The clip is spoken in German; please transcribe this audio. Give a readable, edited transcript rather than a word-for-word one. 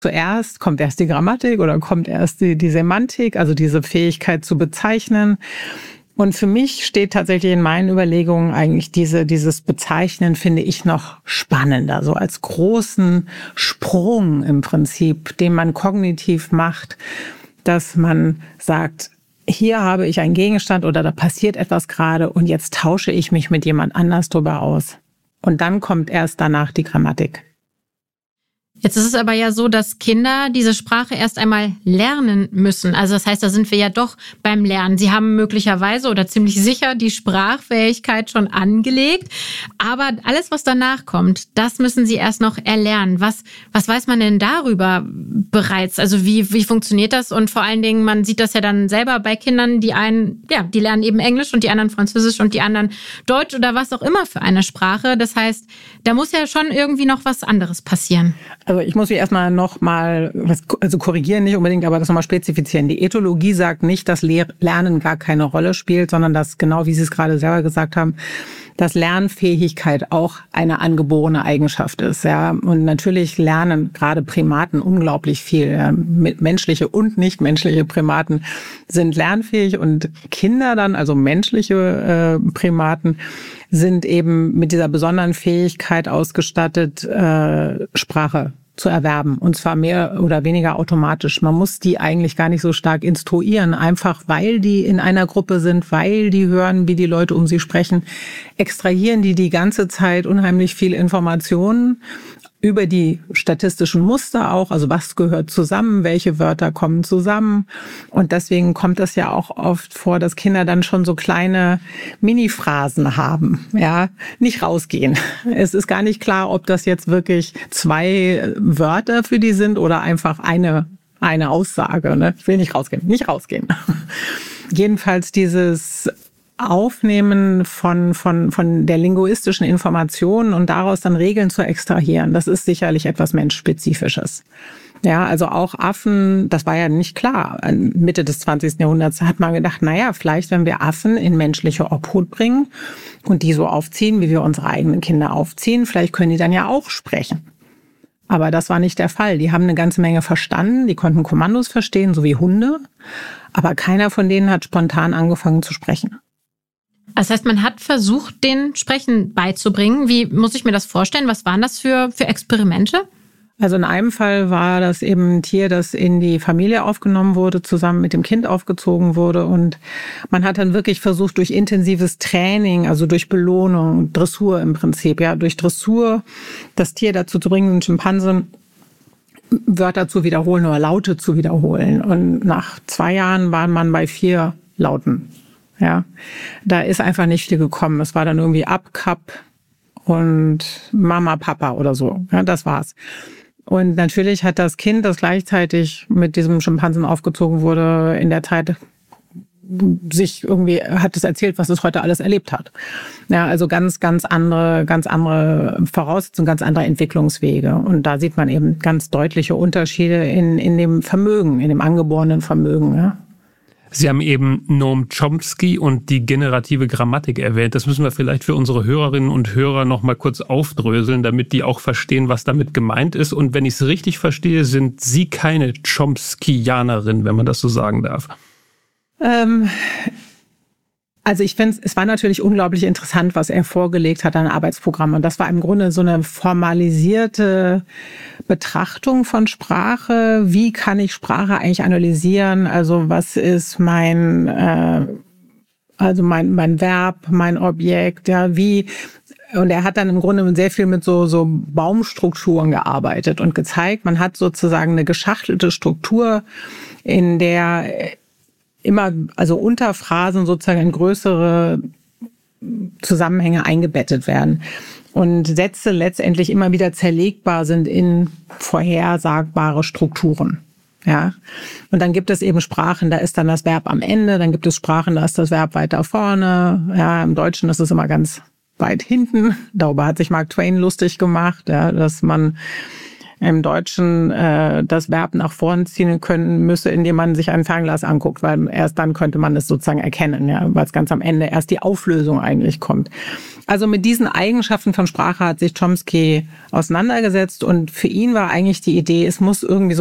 zuerst? Kommt erst die Grammatik oder kommt erst die Semantik, also diese Fähigkeit zu bezeichnen? Und für mich steht tatsächlich in meinen Überlegungen eigentlich dieses Bezeichnen, finde ich, noch spannender, so als großen Sprung im Prinzip, den man kognitiv macht, dass man sagt, hier habe ich einen Gegenstand oder da passiert etwas gerade und jetzt tausche ich mich mit jemand anders drüber aus. Und dann kommt erst danach die Grammatik. Jetzt ist es aber ja so, dass Kinder diese Sprache erst einmal lernen müssen. Also das heißt, da sind wir ja doch beim Lernen. Sie haben möglicherweise oder ziemlich sicher die Sprachfähigkeit schon angelegt. Aber alles, was danach kommt, das müssen sie erst noch erlernen. Was weiß man denn darüber bereits? Also wie funktioniert das? Und vor allen Dingen, man sieht das ja dann selber bei Kindern, die lernen eben Englisch und die anderen Französisch und die anderen Deutsch oder was auch immer für eine Sprache. Das heißt, da muss ja schon irgendwie noch was anderes passieren. Also ich muss mich erstmal korrigieren, nicht unbedingt, aber das nochmal spezifizieren. Die Ethologie sagt nicht, dass Lernen gar keine Rolle spielt, sondern dass, genau wie Sie es gerade selber gesagt haben, dass Lernfähigkeit auch eine angeborene Eigenschaft ist. Ja. Und natürlich lernen gerade Primaten unglaublich viel. Ja. Menschliche und nichtmenschliche Primaten sind lernfähig und Kinder dann, also menschliche Primaten, sind eben mit dieser besonderen Fähigkeit ausgestattet, Sprache zu erwerben. Und zwar mehr oder weniger automatisch. Man muss die eigentlich gar nicht so stark instruieren, einfach weil die in einer Gruppe sind, weil die hören, wie die Leute um sie sprechen, extrahieren die ganze Zeit unheimlich viel Informationen über die statistischen Muster auch, also was gehört zusammen, welche Wörter kommen zusammen. Und deswegen kommt es ja auch oft vor, dass Kinder dann schon so kleine Mini-Phrasen haben, ja, nicht rausgehen. Es ist gar nicht klar, ob das jetzt wirklich 2 Wörter für die sind oder einfach eine Aussage, ne? Ich will nicht rausgehen. Jedenfalls dieses Aufnehmen von der linguistischen Information und daraus dann Regeln zu extrahieren, das ist sicherlich etwas Menschspezifisches. Ja, also auch Affen, das war ja nicht klar. Mitte des 20. Jahrhunderts hat man gedacht, vielleicht, wenn wir Affen in menschliche Obhut bringen und die so aufziehen, wie wir unsere eigenen Kinder aufziehen, vielleicht können die dann ja auch sprechen. Aber das war nicht der Fall. Die haben eine ganze Menge verstanden, die konnten Kommandos verstehen, so wie Hunde, aber keiner von denen hat spontan angefangen zu sprechen. Das heißt, man hat versucht, den Sprechen beizubringen. Wie muss ich mir das vorstellen? Was waren das für Experimente? Also in einem Fall war das eben ein Tier, das in die Familie aufgenommen wurde, zusammen mit dem Kind aufgezogen wurde. Und man hat dann wirklich versucht, durch intensives Training, also durch Belohnung, Dressur im Prinzip, ja, durch Dressur das Tier dazu zu bringen, den Schimpansen Wörter zu wiederholen oder Laute zu wiederholen. Und nach 2 Jahren war man bei 4 Lauten. Ja, da ist einfach nicht viel gekommen. Es war dann irgendwie Ab, Kap und Mama, Papa oder so. Ja, das war's. Und natürlich hat das Kind, das gleichzeitig mit diesem Schimpansen aufgezogen wurde, in der Zeit hat es erzählt, was es heute alles erlebt hat. Ja, also ganz andere Voraussetzungen, ganz andere Entwicklungswege. Und da sieht man eben ganz deutliche Unterschiede in dem Vermögen, in dem angeborenen Vermögen, ja. Sie haben eben Noam Chomsky und die generative Grammatik erwähnt. Das müssen wir vielleicht für unsere Hörerinnen und Hörer noch mal kurz aufdröseln, damit die auch verstehen, was damit gemeint ist. Und wenn ich es richtig verstehe, sind Sie keine Chomskyanerin, wenn man das so sagen darf. Also ich finde, es war natürlich unglaublich interessant, was er vorgelegt hat an Arbeitsprogrammen. Und das war im Grunde so eine formalisierte Betrachtung von Sprache. Wie kann ich Sprache eigentlich analysieren? Also was ist mein Verb, mein Objekt, ja, wie? Und er hat dann im Grunde sehr viel mit so Baumstrukturen gearbeitet und gezeigt, man hat sozusagen eine geschachtelte Struktur, in der immer, also Unterphrasen sozusagen in größere Zusammenhänge eingebettet werden und Sätze letztendlich immer wieder zerlegbar sind in vorhersagbare Strukturen. Ja. Und dann gibt es eben Sprachen, da ist dann das Verb am Ende, dann gibt es Sprachen, da ist das Verb weiter vorne. Ja, im Deutschen ist es immer ganz weit hinten. Darüber hat sich Mark Twain lustig gemacht, ja, dass man im Deutschen das Verb nach vorn ziehen können müsse, indem man sich ein Fernglas anguckt, weil erst dann könnte man es sozusagen erkennen, ja, weil es ganz am Ende erst die Auflösung eigentlich kommt. Also mit diesen Eigenschaften von Sprache hat sich Chomsky auseinandergesetzt und für ihn war eigentlich die Idee, es muss irgendwie so